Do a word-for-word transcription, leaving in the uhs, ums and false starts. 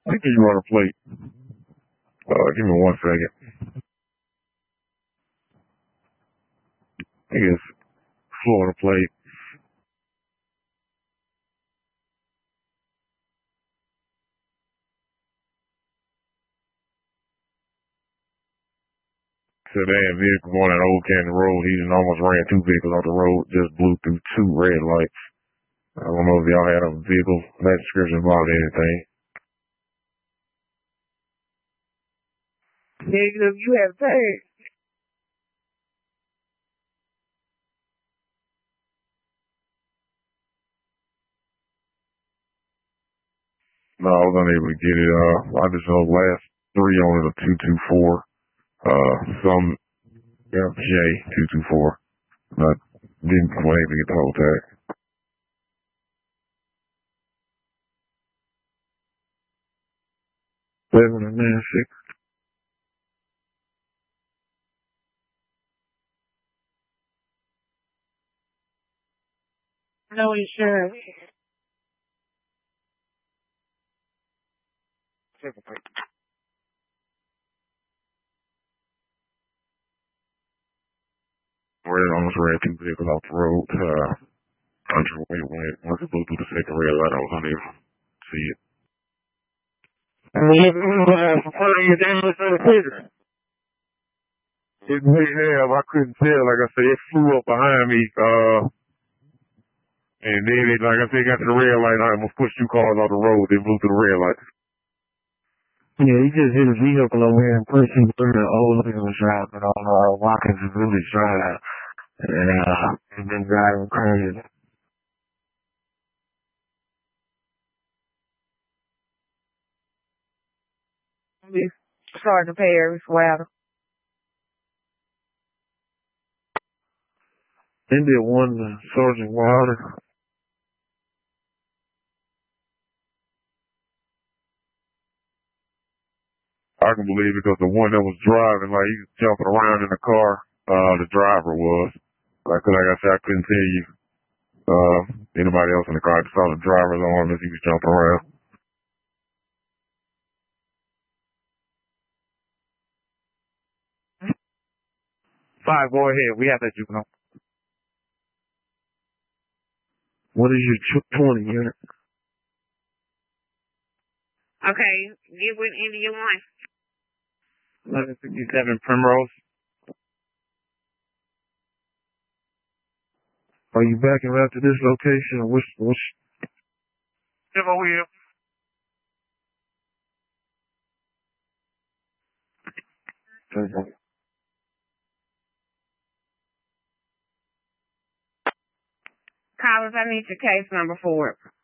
I think you run a plate. Uh, give me one second. I think it's Florida plate. Sedan vehicle going down Old Canyon Road. He just almost ran two vehicles off the road, just blew through two red lights. I don't know if y'all had a vehicle that description about anything. Negative, you have paid. No, I was unable to get it. Uh, I just know the last three on it are two two four. Uh, some F J two two four. Not didn't wasn't able to get the whole tag. Seven and nine six. No insurance. Red almost ran two vehicles off the road. Uh, I just wait, wait. Once it blew through the second red light, I was unable to see it. I mean, if you have to put you down to the picture. It may have. I couldn't tell. Like I said, it flew up behind me. Uh, and then it, like I said, got to the red light. I almost pushed two cars off the road. Then moved to the red light. Yeah, he just hit a vehicle over here and pushed him through the old Hills Drive and on uh, Watkins and Village Drive. And uh, he's been driving crazy. Sergeant Perry Swatter. India one, uh, Sergeant Wilder. I can believe it because the one that was driving, like he was jumping around in the car, uh, the driver was. Like, like I said, I couldn't tell you, uh, anybody else in the car. I just saw the driver's arm as he was jumping around. Five, go ahead. We have that juvenile. What is your twenty unit? Okay, get with India one. eleven sixty-seven Primrose. Are you backing out to this location or which, which? Silver wheel. Okay. Collins, I need your case number for it.